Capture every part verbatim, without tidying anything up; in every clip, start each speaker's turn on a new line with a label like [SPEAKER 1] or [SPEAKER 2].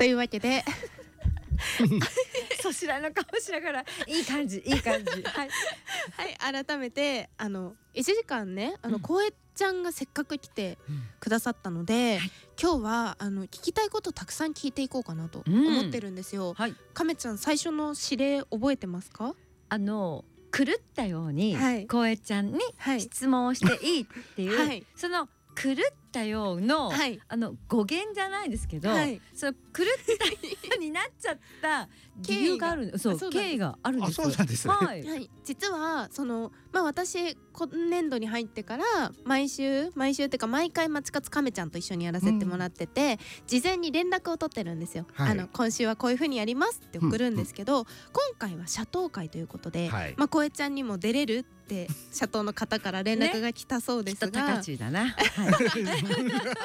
[SPEAKER 1] というわけで
[SPEAKER 2] そしらの顔しながらいい感じいい感じはい、
[SPEAKER 1] はい、改めてあのいちじかんねあの、うん、こえちゃんがせっかく来てくださったので、うんはい、今日はあの聞きたいことたくさん聞いていこうかなと思ってるんですよ、うんはい、亀ちゃん最初の指令覚えてますか？
[SPEAKER 2] あの狂ったように、はい、こえちゃんに質問をしていいっていう、はい、その狂ったようの、はい、あの語源じゃないですけど、はい、その狂ったようになっちゃった理由があるそうそう経緯があるんです。
[SPEAKER 3] あ、そうなんですね、
[SPEAKER 1] はいはい、実はその、まあ、私今年度に入ってから毎週毎週っていうか毎回まちかつ亀ちゃんと一緒にやらせてもらってて、うん、事前に連絡を取ってるんですよ、はい、あの今週はこういう風にやりますって送るんですけど、うんうん、今回は社闘会ということで、はい、まあ、こえちゃんにも出れるって社闘の方から連絡が来たそうですが、ね、きっと高知だな、はい、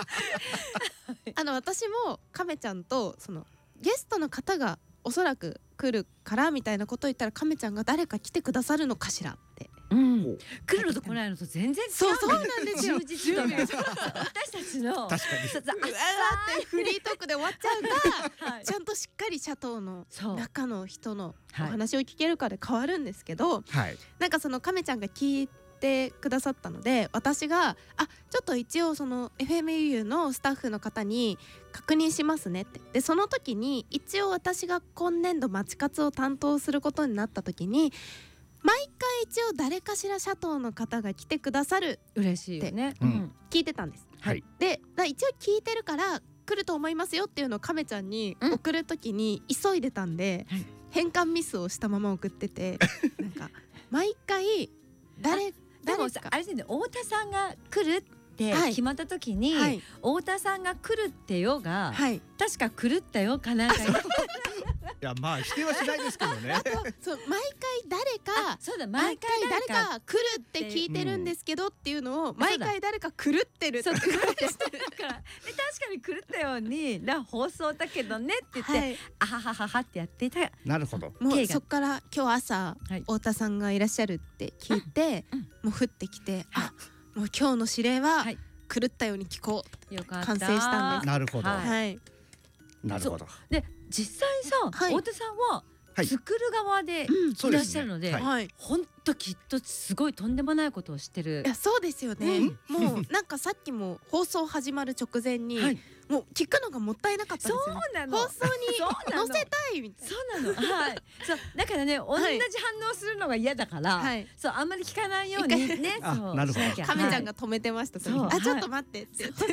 [SPEAKER 1] あの私も亀ちゃんとそのゲストの方がおそらく来るからみたいなことを言ったら亀ちゃんが誰か来てくだささるのかしらって、うん、
[SPEAKER 2] 来るのと来ないのと全然違う。
[SPEAKER 1] そうそうなんですよ。
[SPEAKER 2] 充実度が私たちの
[SPEAKER 3] 確かに
[SPEAKER 1] うわーってフリートークで終わっちゃうか、はい、ちゃんとしっかりシャトーの中の人のお話を聞けるかで変わるんですけど、はい、なんかその亀ちゃんが聞いてくださったので私があちょっと一応その エフエムユーユー のスタッフの方に確認しますねってでその時に一応私が今年度まちかつを担当することになった時に毎回一応誰かしらシャトーの方が来てくださる
[SPEAKER 2] 嬉しいよね、
[SPEAKER 1] うん、聞いてたんです、はい、で一応聞いてるから来ると思いますよっていうのを亀ちゃんに送る時に急いでたんで、うん、変換ミスをしたまま送っててなんか毎回誰
[SPEAKER 2] でもさあれですね太田さんが来るって決まった時に、はい、太田さんが来るってよが、はい、確か狂ったよかなんか
[SPEAKER 3] いやまあ否定はしないですけどね
[SPEAKER 1] あとそう毎回誰か
[SPEAKER 2] そうだ毎回
[SPEAKER 1] 誰か来るって聞いてるんですけどっていうのを毎回誰か狂ってるって狂ってる
[SPEAKER 2] からで確かに狂ったようにな放送だけどねって言って、はい、あははははってやってた。
[SPEAKER 3] なるほど。
[SPEAKER 1] もうそっから今日朝、はい、太田さんがいらっしゃるって聞いて、うんうん、もう降ってきてあもう今日の指令は、はい、狂ったように聞こうって完成したんです。
[SPEAKER 3] なるほど、
[SPEAKER 1] はい、
[SPEAKER 3] なるほど。
[SPEAKER 2] で実際さ、はい、太田さんは作る側でいらっしゃるので、本当きっとすごいとんでもないことをしてる。
[SPEAKER 1] いやそうですよね、うん、もうなんかさっきも放送始まる直前に、はい、もう聞くのがもったいなかったんですよね。
[SPEAKER 2] そうなの。
[SPEAKER 1] 放送に載せたいみたいな。
[SPEAKER 2] そうなの。はい。そうだからね同じ反応するのが嫌だから、はい、そうあんまり聞かないようにね。そう
[SPEAKER 3] なるほど。
[SPEAKER 1] 亀ちゃんが止めてました。あちょっと待ってって。